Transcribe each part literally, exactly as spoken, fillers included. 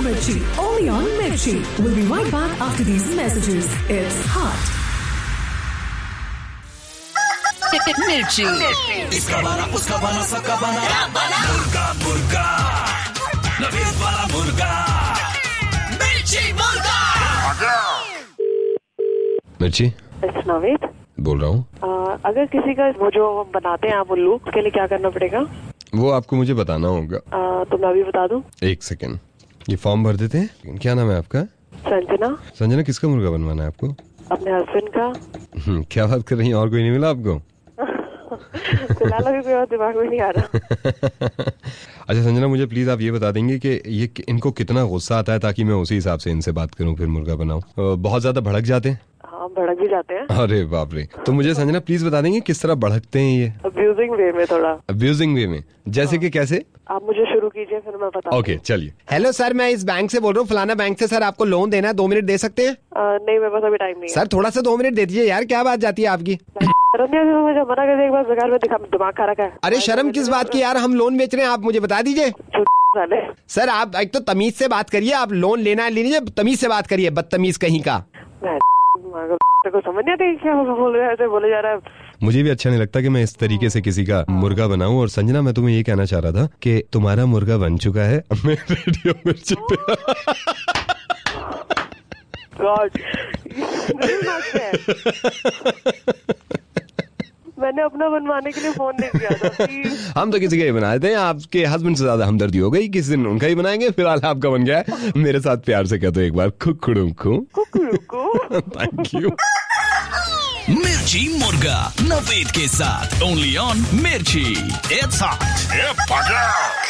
Mirchi, only on Mirchi. We'll be right back after these messages. It's hot. Mirchi. इसका बना, उसका बना, सबका बना, मुर्गा मुर्गा, नवीद वाला मुर्गा, मिर्ची मुर्गा। मिर्ची, It's नवीद बोल रहा हूँ। अगर किसी का वो जो बनाते हैं आप उल्लू, उसके लिए क्या करना पड़ेगा? वो आपको मुझे बताना होगा। आ, तो मैं अभी बता दूं। एक सेकंड, ये फॉर्म भर देते हैं। क्या नाम है आपका? संजना। संजना, किसका मुर्गा बनवाना है आपको? अपने हस्बैंड का। क्या बात कर रही हैं, और कोई नहीं मिला आपको? फिलहाल अभी कोई और दिमाग में नहीं आ रहा। अच्छा संजना, मुझे प्लीज आप ये बता देंगे कि ये इनको कितना गुस्सा आता है, ताकि मैं उसी हिसाब से इनसे बात करूं, फिर मुर्गा बनाऊं। बहुत ज्यादा भड़क जाते हैं? हाँ, भड़क भी जाते हैं। अरे बाप रे। तो मुझे संजना प्लीज बता देंगे किस तरह भड़कते हैं ये? अब्यूजिंग वे में थोड़ा। अब्यूजिंग वे में? जैसे हाँ। कि कैसे? आप मुझे शुरू कीजिए, फिर मैं बताऊं। ओके चलिए। हेलो सर, मैं इस बैंक से बोल रहा हूँ, फलाना बैंक से। सर आपको लोन देना है, दो मिनट दे सकते हैं? आ, नहीं, मेरे पास अभी टाइम नहीं है। सर थोड़ा सा दो मिनट दे दीजिए यार, क्या बात जाती है आपकी? मुझे मना कर एक बार बेकार में दिमाग खा रखा है। अरे शर्म किस बात की यार, हम लोन बेच रहे हैं, आप मुझे बता दीजिए। सर आप एक तो तमीज से बात करिए, आप लोन लेना है ले लीजिए, तमीज से बात करिए, बदतमीज कहीं का। को समझ नहीं आता क्या बोल रहे हैं, बोले जा रहा है। मुझे भी अच्छा नहीं लगता कि मैं इस तरीके से किसी का मुर्गा बनाऊं। और संजना, मैं तुम्हें ये कहना चाह रहा था कि तुम्हारा मुर्गा बन चुका है मैं रेडियो मिर्ची पे। गॉड, मैंने अपना बनवाने के लिए फोन नहीं किया था। हम तो किसी का ही बनाए थे, आपके हस्बैंड से ज्यादा हमदर्दी हो गई, किसी दिन उनका ही बनाएंगे। फिलहाल आपका बन गया है। मेरे साथ प्यार से कहते एक बार कुकड़ू को। Thank you. मिर्ची मुर्गा नवीद के साथ ओनली ऑन मिर्ची। It's hot.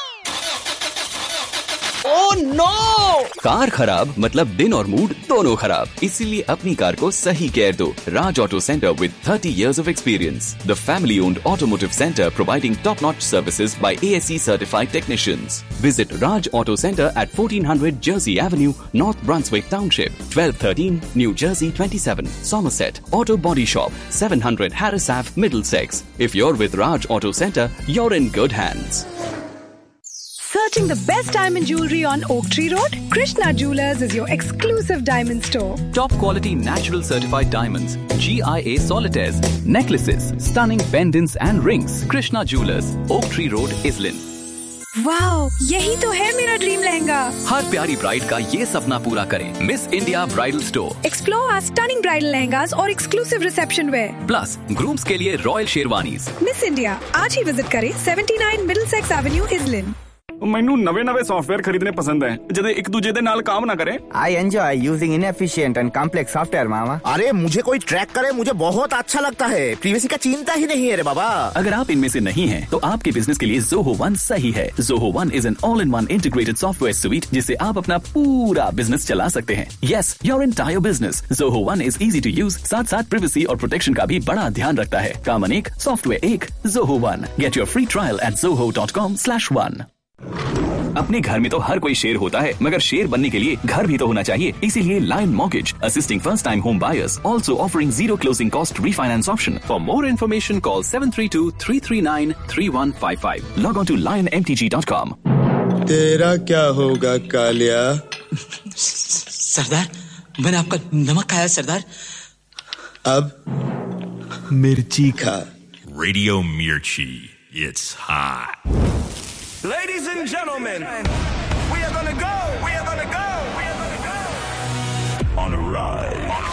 Oh no! Car खराब मतलब दिन और मूड दोनों खराब, इसीलिए अपनी कार को सही केयर दो। राज auto centre with thirty years of experience, the family-owned automotive center providing top-notch services by A S E certified technicians. Visit Raj Auto Center at fourteen hundred Jersey Avenue, North Brunswick Township, twelve thirteen New Jersey twenty-seven, Somerset. Auto Body Shop, seven hundred Harris Ave, Middlesex. If you're with Raj Auto Center, you're in good hands. Searching the best diamond jewelry on Oak Tree Road? Krishna Jewelers is your exclusive diamond store. Top quality natural certified diamonds, G I A solitaires, necklaces, stunning pendants and rings. Krishna Jewelers, Oak Tree Road, Islin. Wow, यही तो है मेरा dream lehenga. हर प्यारी bride का ये सपना पूरा करें। Miss India bridal store. Explore our stunning bridal lehengas और exclusive reception where. Plus grooms के लिए रॉयल शेरवानीज। मिस इंडिया, आज ही विजिट करें seventy-nine Middlesex Avenue, Islin. ਮੈਨੂੰ ਨਵੇਂ ਨਵੇਂ ਸੌਫਟਵੇਅਰ ਖਰੀਦਣੇ ਪਸੰਦ ਹੈ ਜਿਹੜੇ ਇੱਕ ਦੂਜੇ ਦੇ ਨਾਲ काम ना करें। I enjoy using inefficient and complex software, मामा। अरे मुझे कोई ट्रैक करे मुझे बहुत अच्छा लगता है। प्रीवियसी का चिंता ही नहीं है रे बाबा। अगर आप इनमें से नहीं हैं, तो आपके बिजनेस के लिए Zoho One सही है। Zoho One is an all-in-one integrated software suite जिससे आप अपना पूरा बिजनेस चला सकते हैं। Yes, your entire business. Zoho One is easy to use, साथ साथ privacy और प्रोटेक्शन का भी बड़ा ध्यान रखता है। काम अनेक, सॉफ्टवेयर एक, Zoho One. Get your free trial at zoho dot com slash one. अपने घर में तो हर कोई शेर होता है, मगर शेर बनने के लिए घर भी तो होना चाहिए। इसीलिए lion mortgage assisting first time home buyers, also offering zero closing cost refinance option. For more information call seven three two three three nine three one five five. Log on to lion m t g dot com. तेरा क्या होगा कालिया? सरदार, मैंने आपका नमक खाया सरदार। अब मिर्ची खा। रेडियो मिर्ची, it's hot. Ladies and gentlemen, we are gonna go, we are gonna go, we are gonna go on a ride.